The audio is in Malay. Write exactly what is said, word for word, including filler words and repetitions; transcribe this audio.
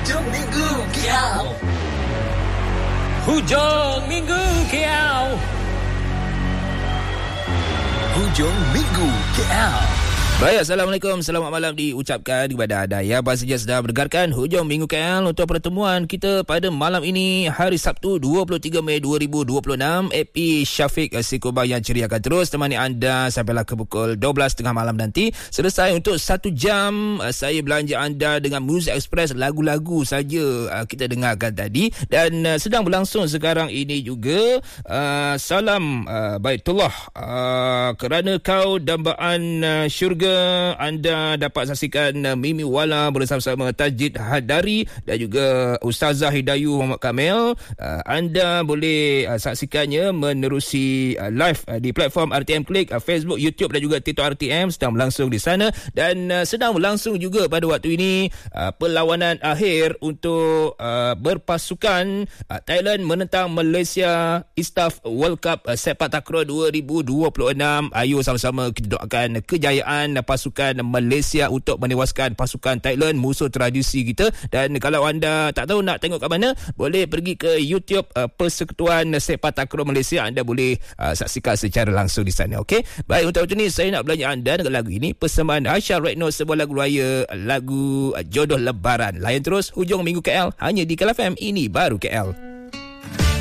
Hujung Minggu K L. Hujung Minggu K L. Hujung Minggu K L. Baik, Assalamualaikum. Selamat malam diucapkan kepada anda yang baru saja sedang mendengarkan Hujung Minggu K L untuk pertemuan kita pada malam ini, hari Sabtu dua puluh tiga Mei dua ribu dua puluh enam. A P Syafiq Sikoba yang ceria akan terus temani anda sampailah ke pukul dua belas tiga puluh malam nanti. Selesai untuk satu jam saya belanja anda dengan Music Express, lagu-lagu saja kita dengarkan tadi. Dan sedang berlangsung sekarang ini juga uh, Salam uh, Baitullah, uh, kerana kau dambaan uh, syurga. Anda dapat saksikan uh, Mimi Wala bersama-sama Tajid Hadari dan juga Ustazah Hidayu Muhammad Kamil. Uh, anda boleh uh, saksikannya menerusi uh, live uh, di platform R T M Click, uh, Facebook, YouTube dan juga TikTok R T M sedang berlangsung di sana. Dan uh, sedang berlangsung juga pada waktu ini uh, perlawanan akhir untuk uh, berpasukan uh, Thailand menentang Malaysia Istaf World Cup uh, Sepak Takraw dua ribu dua puluh enam. Ayo sama-sama kita doakan kejayaan pasukan Malaysia untuk menewaskan pasukan Thailand, musuh tradisi kita. Dan kalau anda tak tahu nak tengok kat mana, boleh pergi ke YouTube uh, Persekutuan Sepak Takraw Malaysia. Anda boleh uh, saksikan secara langsung di sana. Okey. Baik, untuk ini saya nak belanja anda dengan lagu ini, persembahan Aisyah Retno, sebuah lagu raya, lagu uh, Jodoh Lebaran. Layan terus Hujung Minggu K L hanya di K L F M. Ini baru K L.